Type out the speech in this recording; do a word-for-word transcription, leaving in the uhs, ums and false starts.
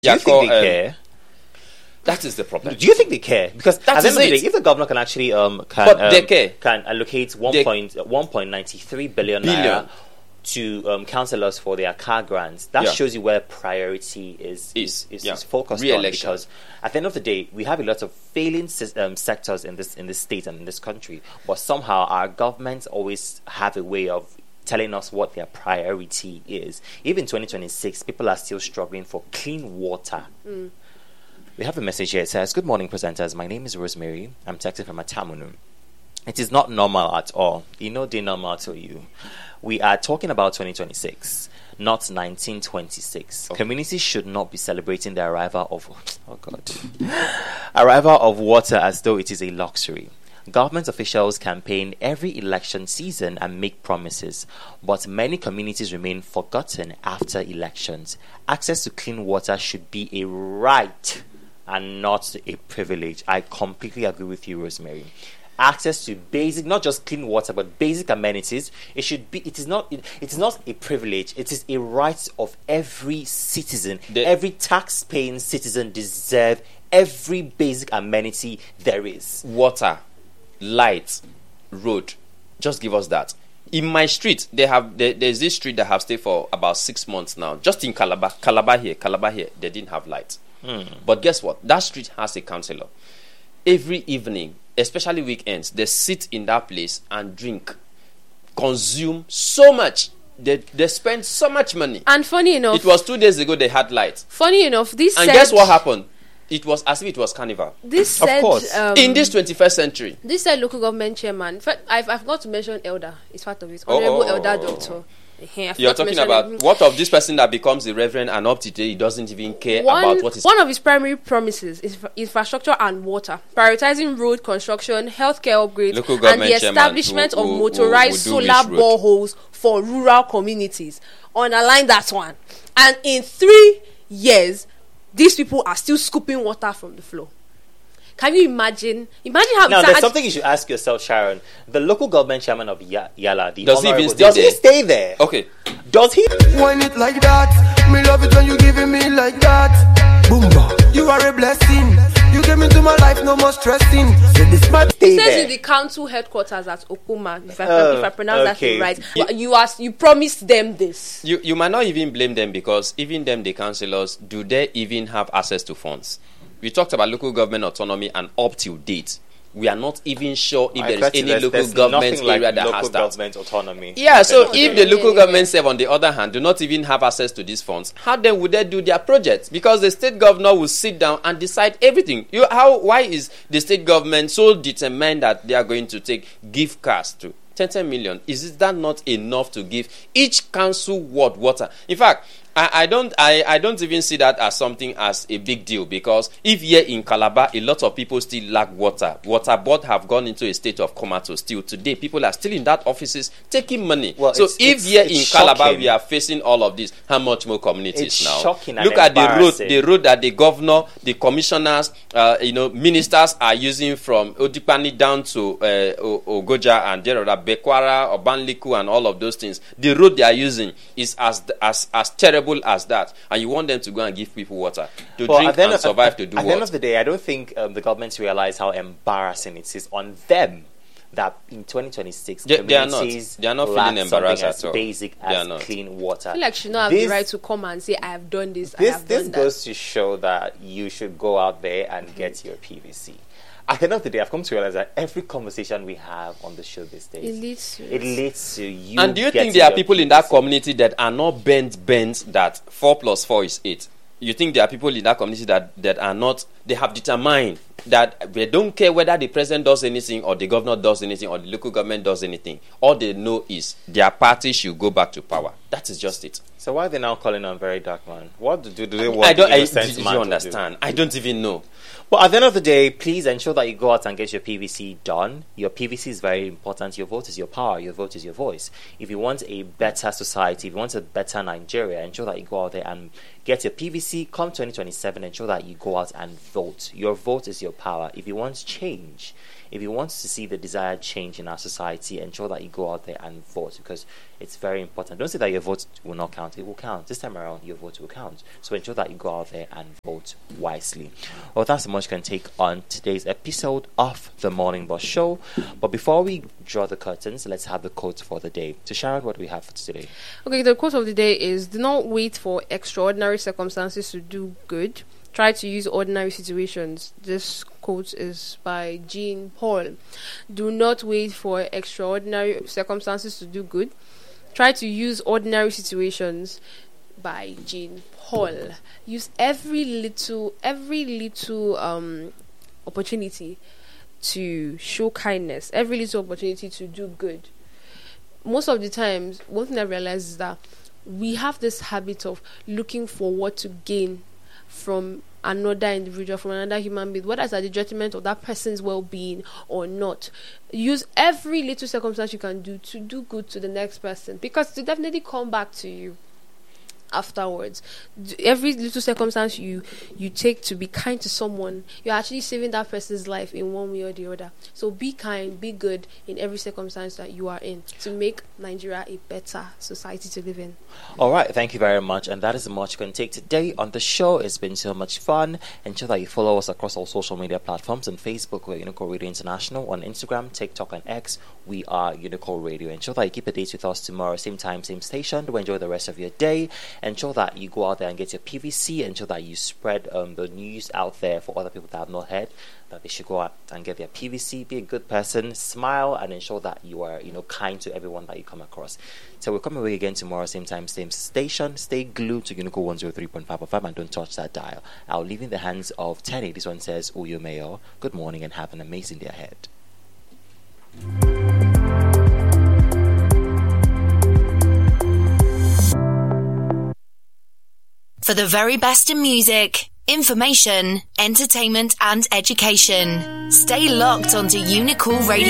Do you think they um, care? That is the problem. Do you think they care? Because that at the is end of the it. day, if the governor can actually um can But um, they care. can allocate one They- point one point ninety three billion Billion. naira to um, councillors for their car grants, that Yeah. shows you where priority is Is, is, yeah. is focused on. Re-election. Because at the end of the day, we have a lot of failing sys- um, sectors in this in this state and in this country, but somehow our governments always have a way of telling us what their priority is. Even twenty twenty-six, people are still struggling for clean water. Mm. We have a message here. It says, "Good morning, presenters. My name is Rosemary. I'm texting from Atamunu. It is not normal at all. You know, they normal to you. We are talking about twenty twenty-six, not nineteen twenty-six. Okay. Communities should not be celebrating the arrival of, oh God, arrival of water as though it is a luxury. Government officials campaign every election season and make promises, but many communities remain forgotten after elections. Access to clean water should be a right and not a privilege." I completely agree with you, Rosemary. Access to basic, not just clean water, but basic amenities. It should be. It is not. It, it is not a privilege. It is a right of every citizen. The- every tax-paying citizen deserve every basic amenity there is. Water, light, road. Just give us that. In my street, they have there, there's this street that have stayed for about six months now. Just in Calabar, Calabar here, Calabar here, they didn't have light. But guess what? That street has a councillor. Every evening, especially weekends, they sit in that place and drink, consume so much. They they spend so much money. And funny enough, It was two days ago they had light. funny enough, this And said, guess what happened? It was as if it was carnival. This Of said, course. um, In this twenty-first century. this said local government chairman. In fact, I've, I forgot to mention Elder. It's part of it. Oh, Honorable oh, Elder oh, oh. Doctor. Eh, I forgot You're to talking mention about him. what of this person that becomes a reverend and up to today he doesn't even care One, about what is one of his primary promises is infra- infrastructure and water, prioritizing road construction, healthcare upgrades, Local and government the chairman establishment who- of who- who- motorized who do solar which road? boreholes for rural communities. Underline that one. And in three years, these people are still scooping water from the floor. Can you imagine? Imagine how Now, it's there's act- something you should ask yourself, Sharon. The local government chairman of Ya- Yala, the Does he even honorable- stay does he there? stay there? Okay. Does he? Wine it like that. Me love it when you giving me like that. Boomba. You are a blessing. You came into my life, no more stressing. Say this my Stay It says there. in the council headquarters at Okuma, if I, Oh, if I pronounce okay. that right, you, you asked, you promised them this. You you might not even blame them because even them, the councillors, do they even have access to funds? We talked about local government autonomy and up till date, we are not even sure if I there is bet you any there's- local there's government nothing like area that local has that. government autonomy. Yeah, At the so end of the if day. the local government serve on the other hand do not even have access to these funds, how then would they do their projects? Because the state governor will sit down and decide everything. You how why is the state government so determined that they are going to take gift cards to ten, ten million? Is that not enough to give each council ward water? In fact, I, I don't I, I don't even see that as something as a big deal because if here in Calabar a lot of people still lack water, water board have gone into a state of comatose still today. People are still in that offices taking money. Well, so it's- if it's- here it's in Calabar shocking. we are facing all of this, how much more communities It's now? shocking and Look at the road, embarrassing. the road that the governor, the commissioners, uh, you know, ministers are using from Odipani down to uh, O- Ogoja and Jerora, Bekwara, Obanliku, and all of those things. The road they are using is as as as terrible as that, and you want them to go and give people water to Well, drink at the end and of- survive at, to do At the end what? of the day, I don't think um, the governments realize how embarrassing it is on them that in twenty twenty-six They- they are not. communities They are not lack feeling embarrassed something as at all. basic They are as not. clean water. I feel like she not have This- the right to come and say, I have done this, I This have this done that. goes to show that you should go out there and get your P V C. At the end of the day, I've come to realize that every conversation we have on the show these days, It leads to it leads to you. And do you think getting there are your people in that P V C. community that are not bent bent that four plus four is eight? You think there are people in that community that, that are not, they have determined that they don't care whether the president does anything or the governor does anything or the local government does anything. All they know is their party should go back to power. That is just it. So why are they now calling on Very Dark Man? What do, do they want? I don't. the I, innocent did man you to do? understand? I don't even know. Well, at the end of the day, please ensure that you go out and get your P V C done. Your P V C is very important. Your vote is your power. Your vote is your voice. If you want a better society, if you want a better Nigeria, ensure that you go out there and get your P V C. Come twenty twenty-seven, ensure that you go out and vote. Your vote is your power. If you want change, if you want to see the desired change in our society, ensure that you go out there and vote, because it's very important. Don't say that your vote will not count. It will count. This time around, your vote will count. So ensure that you go out there and vote wisely. Well, that's the much you can take on today's episode of the Morning Boss Show. But before we draw the curtains, let's have the quote for the day. So Sharon, what do we have for today? Okay, the quote of the day is: do not wait for extraordinary circumstances to do good. Try to use ordinary situations. This quote is by Jean Paul. Do not wait for extraordinary circumstances to do good. Try to use ordinary situations, by Jean Paul. Use every little, every little um opportunity to show kindness. Every little opportunity to do good. Most of the times, one thing I realize is that we have this habit of looking for what to gain from another individual, from another human being, whether it's at the detriment of that person's well-being or not. Use every little circumstance you can do to do good to the next person, because to definitely come back to you afterwards. Every little circumstance you you take to be kind to someone, you're actually saving that person's life in one way or the other. So be kind, be good in every circumstance that you are in, to make Nigeria a better society to live in. All right, thank you very much, and that is the much you can take today on the show. It's been so much fun. Ensure that you follow us across all social media platforms. On Facebook, we're Unicore Radio International. On Instagram, TikTok, and X, we are Unicore Radio. Ensure that you keep a date with us tomorrow, same time, same station. Do enjoy the rest of your day. Ensure that you go out there and get your P V C. Ensure that you spread um, the news out there for other people that have not heard that they should go out and get their P V C. Be a good person, smile, and ensure that you are, you know, kind to everyone that you come across. So we'll come away again tomorrow, same time, same station. Stay glued to Unico one oh three point five F M and don't touch that dial. I'll leave in the hands of Tenny. This one says, Uyo Mayo. Good morning and have an amazing day ahead. For the very best in music, information, entertainment and education, stay locked onto Unicool Radio.